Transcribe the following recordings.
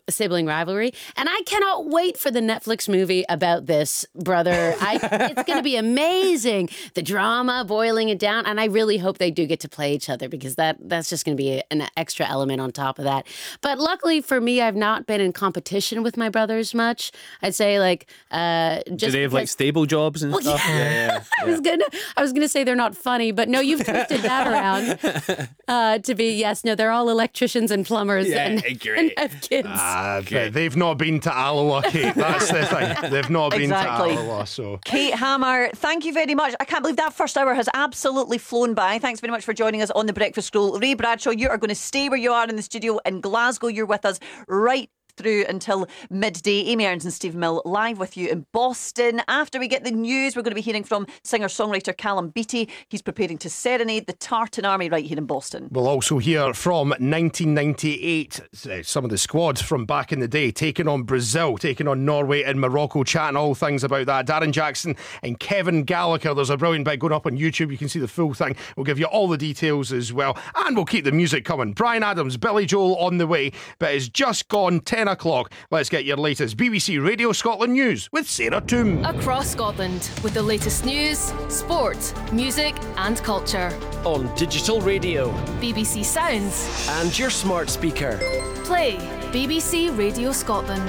sibling rivalry. And I cannot wait for the Netflix movie about this, brother. It's going to be amazing. The drama, boiling it down. And I really hope they do get to play each other, because that's just going to be an extra element on top of that. But luckily for me, I've not been in competition with my brothers much. I'd say do they have like stable jobs and stuff? Yeah. I was gonna say they're not funny, but no, you've twisted that around to be they're all electricians and plumbers and have kids. But they've not been to Alloa, Kate. That's the thing. They've not been to Alloa. So Kate Hammer, thank you very much. I can't believe that first hour has absolutely flown by. Thanks very much for joining us on The Breakfast Scroll. Ray Bradshaw, you are going to stay where you are in the studio in Glasgow. You're with us right through until midday. Amy Irons and Steve Mill live with you in Boston. After we get the news, we're going to be hearing from singer-songwriter Callum Beattie. He's preparing to serenade the Tartan Army right here in Boston. We'll also hear from 1998, some of the squads from back in the day, taking on Brazil, taking on Norway and Morocco, chatting all things about that. Darren Jackson and Kevin Gallagher. There's a brilliant bit going up on YouTube. You can see the full thing. We'll give you all the details as well. And we'll keep the music coming. Brian Adams, Billy Joel on the way, but it's just gone 10 o'clock. Let's get your latest BBC Radio Scotland news with Sarah Toom. Across Scotland with the latest news, sport, music and culture. On digital radio, BBC Sounds and your smart speaker. Play BBC Radio Scotland.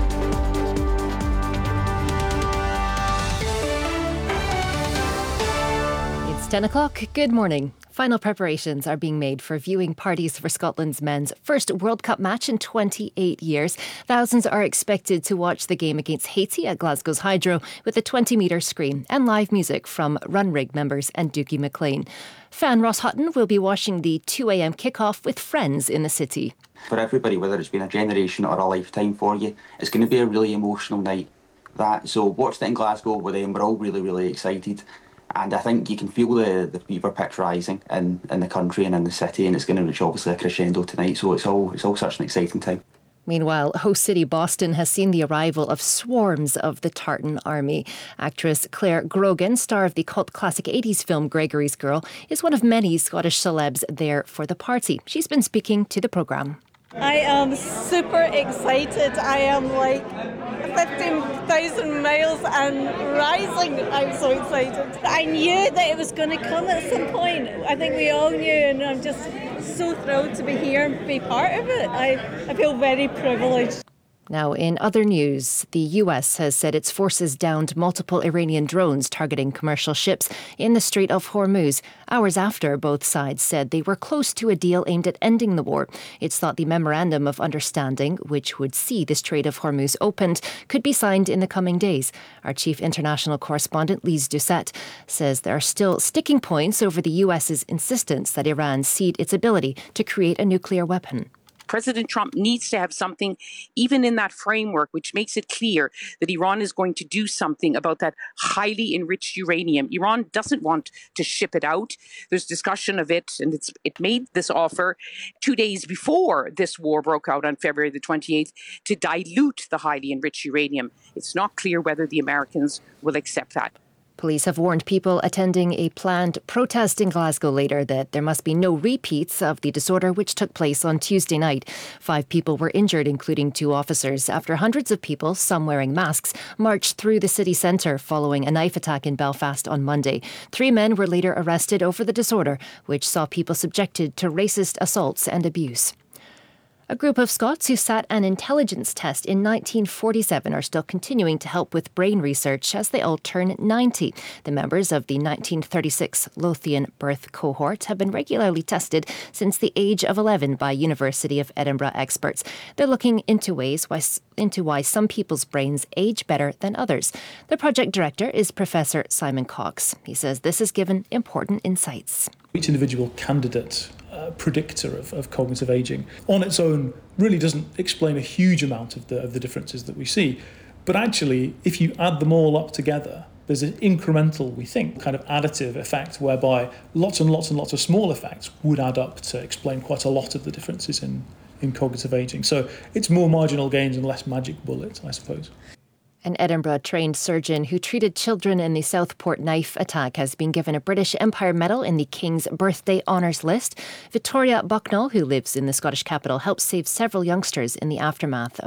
It's 10 o'clock. Good morning. Final preparations are being made for viewing parties for Scotland's men's first World Cup match in 28 years. Thousands are expected to watch the game against Haiti at Glasgow's Hydro with a 20-metre screen and live music from Runrig members and Doogie McLean. Fan Ross Hutton will be watching the 2 a.m. kick-off with friends in the city. For everybody, whether it's been a generation or a lifetime for you, it's going to be a really emotional night. So watched it in Glasgow with them. We're all really, really excited. And I think you can feel the fever pitch rising in the country and in the city, and it's going to reach obviously a crescendo tonight. So it's all such an exciting time. Meanwhile, host city Boston has seen the arrival of swarms of the Tartan Army. Actress Claire Grogan, star of the cult classic 80s film Gregory's Girl, is one of many Scottish celebs there for the party. She's been speaking to the programme. I am super excited. I am like 15,000 miles and rising. I'm so excited. I knew that it was going to come at some point. I think we all knew, and I'm just so thrilled to be here and be part of it. I feel very privileged. Now, in other news, the US has said its forces downed multiple Iranian drones targeting commercial ships in the Strait of Hormuz, hours after both sides said they were close to a deal aimed at ending the war. It's thought the Memorandum of Understanding, which would see the Strait of Hormuz opened, could be signed in the coming days. Our chief international correspondent, Lise Doucette, says there are still sticking points over the US's insistence that Iran cede its ability to create a nuclear weapon. President Trump needs to have something, even in that framework, which makes it clear that Iran is going to do something about that highly enriched uranium. Iran doesn't want to ship it out. There's discussion of it, and it made this offer 2 days before this war broke out on February the 28th to dilute the highly enriched uranium. It's not clear whether the Americans will accept that. Police have warned people attending a planned protest in Glasgow later that there must be no repeats of the disorder which took place on Tuesday night. 5 people were injured, including 2 officers, after hundreds of people, some wearing masks, marched through the city centre following a knife attack in Belfast on Monday. 3 men were later arrested over the disorder, which saw people subjected to racist assaults and abuse. A group of Scots who sat an intelligence test in 1947 are still continuing to help with brain research as they all turn 90. The members of the 1936 Lothian birth cohort have been regularly tested since the age of 11 by University of Edinburgh experts. They're looking into why some people's brains age better than others. The project director is Professor Simon Cox. He says this has given important insights. Each individual candidate predictor of cognitive aging on its own really doesn't explain a huge amount of the differences that we see. But actually, if you add them all up together, there's an incremental, we think, kind of additive effect whereby lots and lots and lots of small effects would add up to explain quite a lot of the differences in cognitive aging. So it's more marginal gains and less magic bullets, I suppose. An Edinburgh-trained surgeon who treated children in the Southport knife attack has been given a British Empire Medal in the King's Birthday Honours List. Victoria Bucknall, who lives in the Scottish capital, helped save several youngsters in the aftermath